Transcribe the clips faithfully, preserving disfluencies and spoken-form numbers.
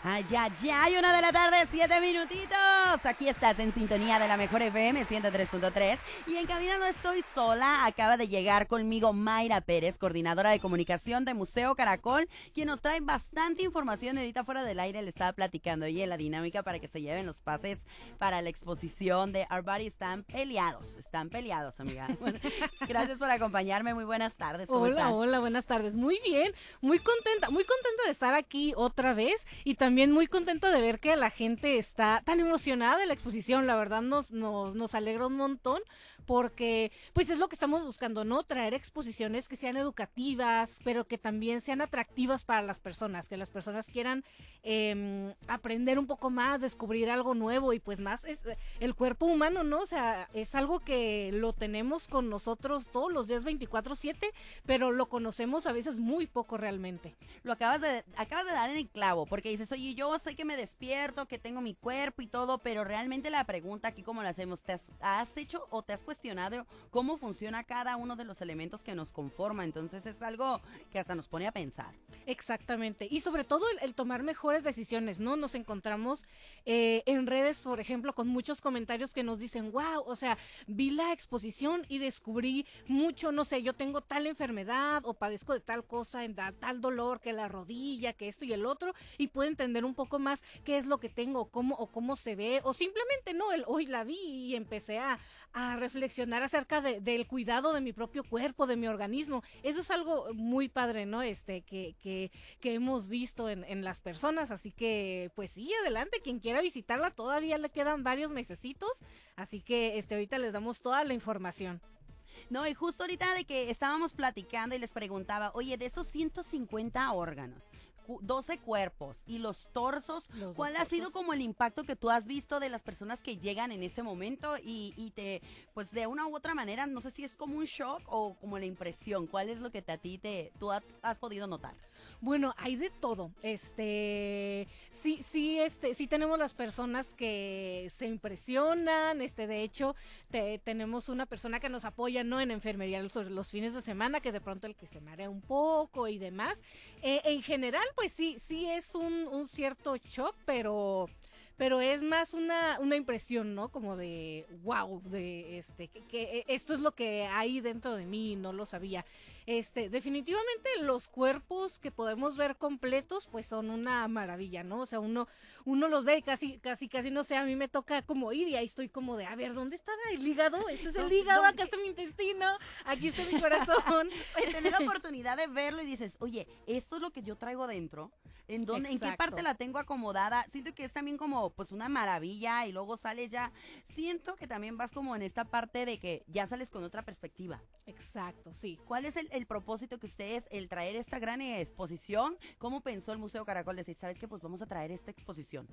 Ay, ya, ya, y una de la tarde, siete minutitos. Aquí estás en sintonía de la mejor F M ciento tres punto tres. Y en cabina no estoy sola. Acaba de llegar conmigo Mayra Pérez, coordinadora de comunicación de Museo Caracol, quien nos trae bastante información. Ahorita fuera del aire le estaba platicando oye, la dinámica para que se lleven los pases para la exposición de Our Body. Están peleados, están peleados, amiga. Bueno, gracias por acompañarme. Muy buenas tardes. ¿Cómo Hola, estás? hola, buenas tardes. Muy bien, muy contenta, muy contenta de estar aquí otra vez y también muy contenta de ver que la gente está tan emocionada de la exposición. La verdad nos, nos, nos alegra un montón porque pues es lo que estamos buscando, ¿no? Traer exposiciones que sean educativas, pero que también sean atractivas para las personas, que las personas quieran eh, aprender un poco más, descubrir algo nuevo y pues más es el cuerpo humano, ¿no? O sea, es algo que lo tenemos con nosotros todos los días veinticuatro siete, pero lo conocemos a veces muy poco realmente. Lo acabas de, acabas de dar en el clavo, porque dices, oye, yo sé que me despierto, que tengo mi cuerpo y todo, pero realmente la pregunta aquí, ¿cómo la hacemos? ¿Te has, has hecho o te has cuestionado cómo funciona cada uno de los elementos que nos conforma? Entonces es algo que hasta nos pone a pensar. Exactamente, y sobre todo el, el tomar mejores decisiones, ¿no? Nos encontramos eh, en redes, por ejemplo, con muchos comentarios que nos dicen, wow, o sea, vi la exposición y descubrí mucho, no sé, yo tengo tal enfermedad o padezco de tal cosa, en da, tal dolor, que la rodilla, que esto y el otro, y puedo entender un poco más qué es lo que tengo, cómo o cómo se ve, o simplemente, no, el hoy la vi y empecé a, a reflexionar acerca de, del cuidado de mi propio cuerpo, de mi organismo. Eso es algo muy padre, ¿no? Este, que, que que hemos visto en, en las personas, así que pues sí, adelante, quien quiera visitarla, todavía le quedan varios mesecitos, así que este ahorita les damos toda la información. No, y justo ahorita de que estábamos platicando y les preguntaba, oye, de esos ciento cincuenta órganos, doce cuerpos y los torsos, Los ¿cuál ha torsos. sido como el impacto que tú has visto de las personas que llegan en ese momento y, y te, pues de una u otra manera, no sé si es como un shock o como la impresión, ¿cuál es lo que te, a ti te, tú has podido notar? Bueno, hay de todo. Este, sí, sí, este, sí tenemos las personas que se impresionan. Este, de hecho, te, tenemos una persona que nos apoya, ¿no? En enfermería sobre los fines de semana, que de pronto el que se marea un poco y demás. Eh, en general, pues sí, sí es un, un cierto shock, pero pero es más una, una impresión, ¿no? Como de, wow, de este, que, que esto es lo que hay dentro de mí, no lo sabía. Este, definitivamente los cuerpos que podemos ver completos, pues son una maravilla, ¿no? O sea, uno, uno los ve y casi, casi, casi, no sé, a mí me toca como ir y ahí estoy como de, a ver, ¿dónde estaba el hígado? Este es el hígado, acá está mi intestino, aquí está mi corazón. Oye, tener la oportunidad de verlo y dices, oye, esto es lo que yo traigo dentro. ¿En dónde, en qué parte la tengo acomodada? Siento que es también como pues una maravilla y luego sales ya. Siento que también vas como en esta parte de que ya sales con otra perspectiva. Exacto, sí. ¿Cuál es el, el propósito que ustedes, el traer esta gran exposición? ¿Cómo pensó el Museo Caracol? Decir, ¿sabes qué? Pues vamos a traer esta exposición.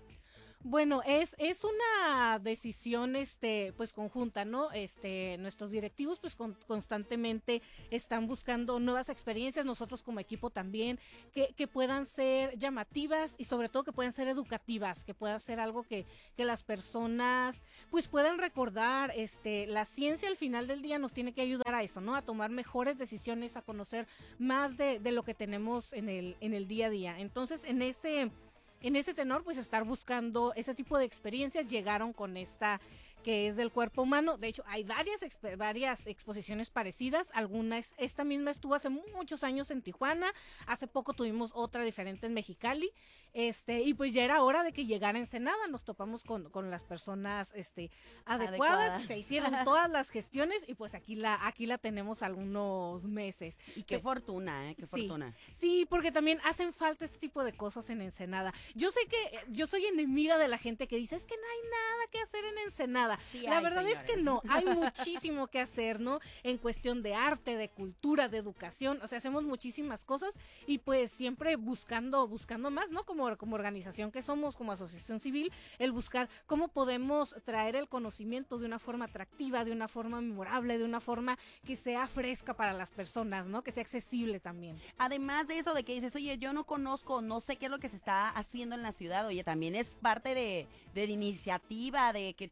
Bueno, es, es una decisión, este, pues conjunta, ¿no? Este, nuestros directivos, pues con, constantemente están buscando nuevas experiencias, nosotros como equipo también, que, que puedan ser llamativas y sobre todo que puedan ser educativas, que puedan ser algo que, que las personas, pues puedan recordar, este, la ciencia al final del día nos tiene que ayudar a eso, ¿no? A tomar mejores decisiones, a conocer más de, de lo que tenemos en el, en el día a día. Entonces, en ese En ese tenor, pues estar buscando ese tipo de experiencias, llegaron con esta que es del cuerpo humano. De hecho, hay varias, exp- varias exposiciones parecidas. Algunas, esta misma estuvo hace muchos años en Tijuana. Hace poco tuvimos otra diferente en Mexicali. Este, y pues ya era hora de que llegara a Ensenada. Nos topamos con, con las personas este, adecuadas. Adecuada. Se hicieron todas las gestiones y pues aquí la, aquí la tenemos algunos meses. Y qué Pe- fortuna, ¿eh? Qué Sí, fortuna. sí, porque también hacen falta este tipo de cosas en Ensenada. Yo sé que eh, yo soy enemiga de la gente que dice es que no hay nada que hacer en Ensenada. Sí La hay, verdad es que señores. no, hay muchísimo que hacer, ¿no? En cuestión de arte, de cultura, de educación, o sea, hacemos muchísimas cosas y pues siempre buscando, buscando más, ¿no? Como, como organización que somos, como asociación civil, el buscar cómo podemos traer el conocimiento de una forma atractiva, de una forma memorable, de una forma que sea fresca para las personas, ¿no? Que sea accesible también. Además de eso de que dices, oye, yo no conozco, no sé qué es lo que se está haciendo en la ciudad, oye, también es parte de, de iniciativa, de que tú te informes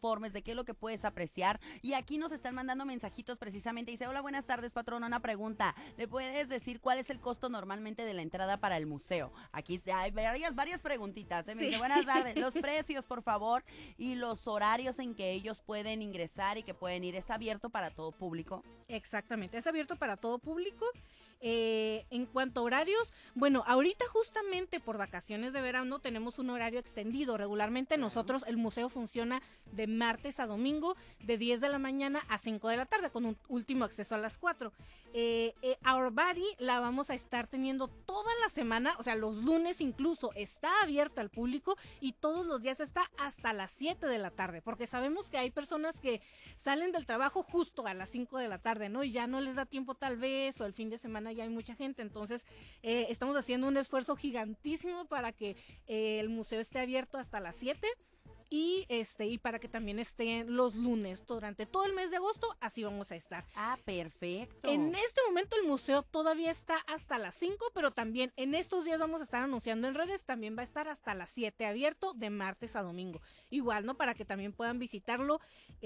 informes de qué es lo que puedes apreciar. Y aquí nos están mandando mensajitos precisamente. Dice, hola, buenas tardes, patrona, una pregunta. ¿Le puedes decir cuál es el costo normalmente de la entrada para el museo? Aquí hay varias, varias preguntitas. ¿eh? Me Sí. dice, buenas tardes, los precios, por favor, y los horarios en que ellos pueden ingresar y que pueden ir. ¿Es abierto para todo público? Exactamente, es abierto para todo público. Eh, en cuanto a horarios, bueno, ahorita justamente por vacaciones de verano tenemos un horario extendido. Regularmente nosotros, el museo funciona de martes a domingo, de diez de la mañana a cinco de la tarde, con un último acceso a las cuatro. Eh, eh, Our Body la vamos a estar teniendo toda la semana, o sea, los lunes incluso está abierta al público y todos los días está hasta las siete de la tarde, porque sabemos que hay personas que salen del trabajo justo a las cinco de la tarde, ¿no? Y ya no les da tiempo tal vez, o el fin de semana ya hay mucha gente, entonces eh, estamos haciendo un esfuerzo gigantísimo para que eh, el museo esté abierto hasta las siete. Y este y para que también estén los lunes durante todo el mes de agosto, así vamos a estar. Ah, perfecto. En este momento el museo todavía está hasta las cinco, pero también en estos días vamos a estar anunciando en redes, también va a estar hasta las siete abierto de martes a domingo. Igual, ¿no? Para que también puedan visitarlo,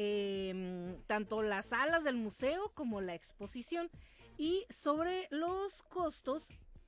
eh, tanto las salas del museo como la exposición. Y sobre los costos,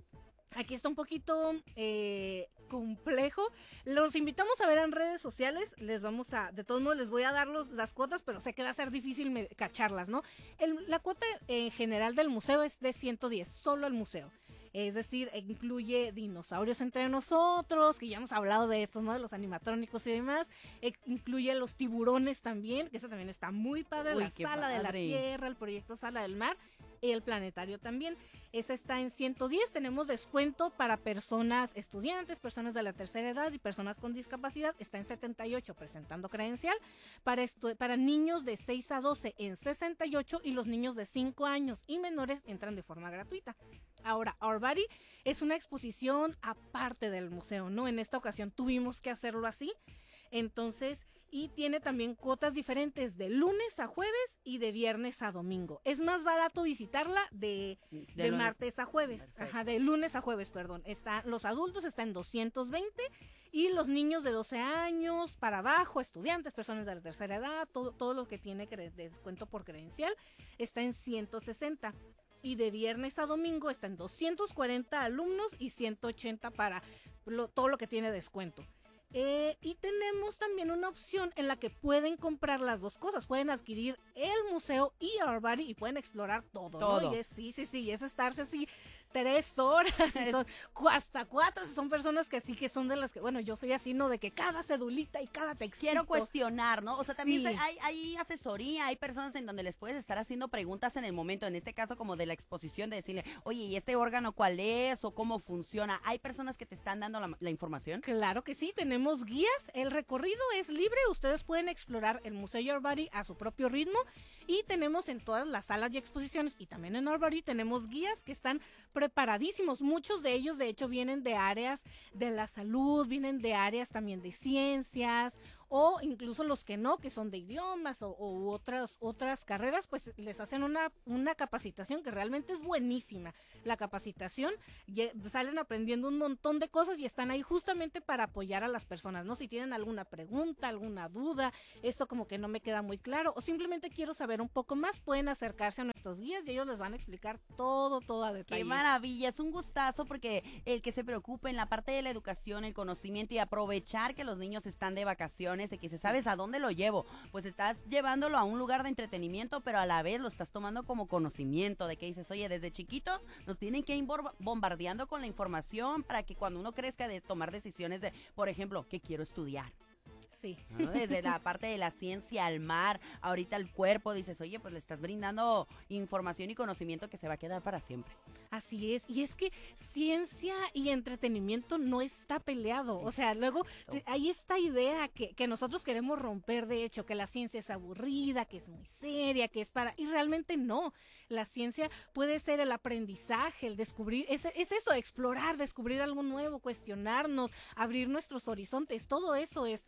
aquí está un poquito eh, complejo. Los invitamos a ver en redes sociales. Les vamos a, de todos modos, les voy a dar los, las cuotas, pero sé que va a ser difícil me, cacharlas, ¿no? El, la cuota en general del museo es de ciento diez, solo el museo. Es decir, incluye dinosaurios entre nosotros, que ya hemos hablado de estos, ¿no? De los animatrónicos y demás. E- incluye los tiburones también, que eso también está muy padre. Uy, la qué Sala de la padre. Tierra, el proyecto Sala del Mar. El planetario también. Esa está en ciento diez. Tenemos descuento para personas estudiantes, personas de la tercera edad y personas con discapacidad. Está en setenta y ocho, presentando credencial. Para, estu- para niños de seis a doce en sesenta y ocho y los niños de cinco años y menores entran de forma gratuita. Ahora, Our Body es una exposición aparte del museo, ¿no? En esta ocasión tuvimos que hacerlo así. Entonces, y tiene también cuotas diferentes de lunes a jueves y de viernes a domingo. Es más barato visitarla de, de, de lunes, martes a jueves. Perfecto. Ajá, de lunes a jueves, perdón. Está, los adultos están en doscientos veinte y los niños de doce años para abajo, estudiantes, personas de la tercera edad, todo, todo lo que tiene cre- descuento por credencial, está en ciento sesenta. Y de viernes a domingo está en doscientos cuarenta alumnos y ciento ochenta para lo, todo lo que tiene descuento. Eh, y tenemos también una opción en la que pueden comprar las dos cosas. Pueden adquirir el museo y Our Body y pueden explorar todo, todo. ¿no? Y es, sí, sí, sí, y es estarse así tres horas, y son hasta cuatro, son personas que sí que son de las que, bueno, yo soy así, ¿no? De que cada cedulita y cada texto. Quiero cuestionar, ¿no? O sea, también Sí. se- hay, hay asesoría, hay personas en donde les puedes estar haciendo preguntas en el momento, en este caso como de la exposición, de decirle, oye, ¿y este órgano cuál es o cómo funciona? ¿Hay personas que te están dando la, la información? Claro que sí, tenemos guías, el recorrido es libre, ustedes pueden explorar el Museo Our Body a su propio ritmo y tenemos en todas las salas y exposiciones y también en Our Body tenemos guías que están preparadísimos, muchos de ellos de hecho vienen de áreas de la salud, vienen de áreas también de ciencias o incluso los que no, que son de idiomas o, o otras otras carreras, pues les hacen una, una capacitación que realmente es buenísima. La capacitación, ye- salen aprendiendo un montón de cosas y están ahí justamente para apoyar a las personas, ¿no? Si tienen alguna pregunta, alguna duda, esto como que no me queda muy claro, o simplemente quiero saber un poco más, pueden acercarse a nuestros guías y ellos les van a explicar todo, todo a detalle. Qué maravilla, es un gustazo porque el que se preocupe en la parte de la educación, el conocimiento y aprovechar que los niños están de vacaciones, de que se sabes a dónde lo llevo, pues estás llevándolo a un lugar de entretenimiento, pero a la vez lo estás tomando como conocimiento, de que dices, oye, desde chiquitos nos tienen que ir bor- bombardeando con la información para que cuando uno crezca de tomar decisiones de, por ejemplo, ¿qué quiero estudiar? Sí. ¿No? Desde la parte de la ciencia al mar, ahorita el cuerpo, dices, oye, pues le estás brindando información y conocimiento que se va a quedar para siempre. Así es, y es que ciencia y entretenimiento no está peleado, o sea, luego te- hay esta idea que, que nosotros queremos romper, de hecho, que la ciencia es aburrida, que es muy seria, que es para, y realmente no, la ciencia puede ser el aprendizaje, el descubrir, es, es eso, explorar, descubrir algo nuevo, cuestionarnos, abrir nuestros horizontes, todo eso es también la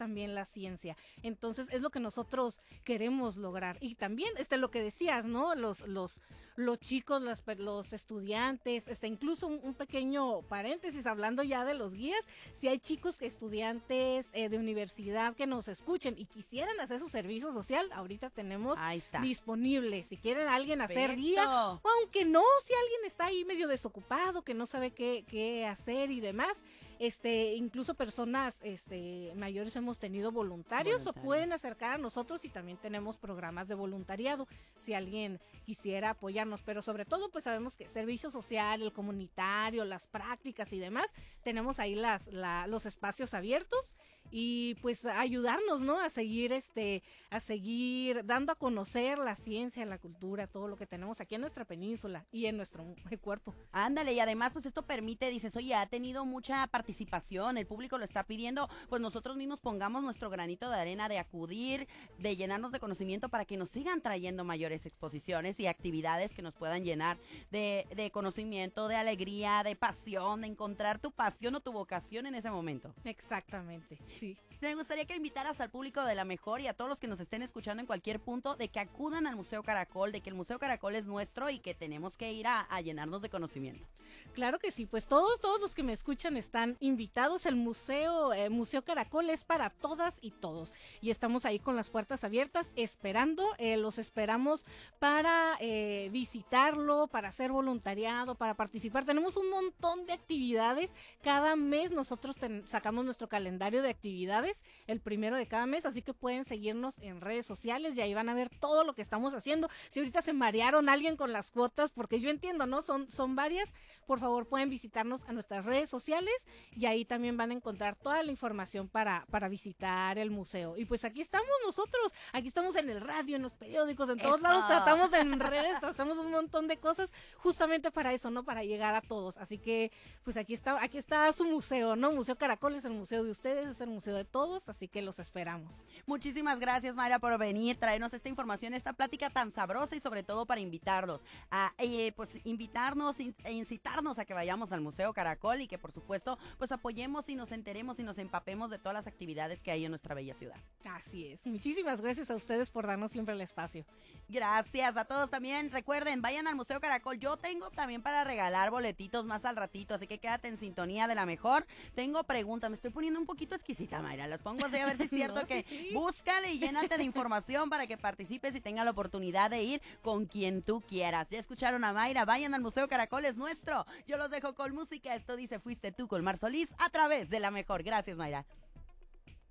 cada ciencia. Entonces es lo que nosotros queremos lograr. Y también este lo que decías, ¿no? Los los los chicos, los, los estudiantes, este incluso un, un pequeño paréntesis hablando ya de los guías, si hay chicos estudiantes eh, de universidad que nos escuchen y quisieran hacer su servicio social, ahorita tenemos disponible. Si quieren a alguien hacer Perfecto. guía, o aunque no, si alguien está ahí medio desocupado, que no sabe qué, qué hacer y demás, este, incluso personas este, mayores hemos tenido voluntarios Voluntario. o pueden acercar a nosotros y también tenemos programas de voluntariado si alguien quisiera apoyarnos, pero sobre todo pues sabemos que servicio social, el comunitario, las prácticas y demás, tenemos ahí las, la, los espacios abiertos y pues ayudarnos, ¿no? A seguir este, a seguir dando a conocer la ciencia, la cultura, todo lo que tenemos aquí en nuestra península y en nuestro cuerpo. Ándale, y además pues esto permite, dices, oye, ha tenido mucha participación, el público lo está pidiendo, pues nosotros mismos pongamos nuestro granito de arena de acudir, de llenarnos de conocimiento para que nos sigan trayendo mayores exposiciones y actividades que nos puedan llenar de, de conocimiento, de alegría, de pasión, de encontrar tu pasión o tu vocación en ese momento. Exactamente. Sí. Me gustaría que invitaras al público de La Mejor y a todos los que nos estén escuchando en cualquier punto de que acudan al Museo Caracol, de que el Museo Caracol es nuestro y que tenemos que ir a, a llenarnos de conocimiento. Claro que sí, pues todos, todos los que me escuchan están invitados. El Museo, eh, Museo Caracol es para todas y todos y estamos ahí con las puertas abiertas esperando, eh, los esperamos para eh, visitarlo, para hacer voluntariado, para participar. Tenemos un montón de actividades, cada mes nosotros ten, sacamos nuestro calendario de actividades el primero de cada mes, así que pueden seguirnos en redes sociales y ahí van a ver todo lo que estamos haciendo. Si ahorita se marearon alguien con las cuotas, porque yo entiendo, ¿no? Son, son varias, por favor pueden visitarnos a nuestras redes sociales y ahí también van a encontrar toda la información para, para visitar el museo. Y pues aquí estamos nosotros, aquí estamos en el radio, en los periódicos, en todos eso. lados, tratamos en redes, hacemos un montón de cosas justamente para eso, ¿no? Para llegar a todos. Así que pues aquí está, aquí está su museo, ¿no? Museo Caracol es el museo de ustedes, es el museo de todos, así que los esperamos. Muchísimas gracias, Mayra, por venir, traernos esta información, esta plática tan sabrosa y sobre todo para invitarlos a, eh, pues invitarnos e incitarnos a que vayamos al Museo Caracol y que por supuesto pues apoyemos y nos enteremos y nos empapemos de todas las actividades que hay en nuestra bella ciudad. Así es. Muchísimas gracias a ustedes por darnos siempre el espacio. Gracias a todos también. Recuerden, vayan al Museo Caracol. Yo tengo también para regalar boletitos más al ratito, así que quédate en sintonía de La Mejor. Tengo preguntas, me estoy poniendo un poquito exquisita, Mayra. Las pongo así a ver si es cierto no, que sí, sí. Búscale y llénate de información para que participes y tenga la oportunidad de ir con quien tú quieras. Ya escucharon a Mayra, vayan al Museo Caracol, es nuestro. Yo los dejo con música. Esto dice Fuiste tú con Mar Solís a través de La Mejor. Gracias, Mayra.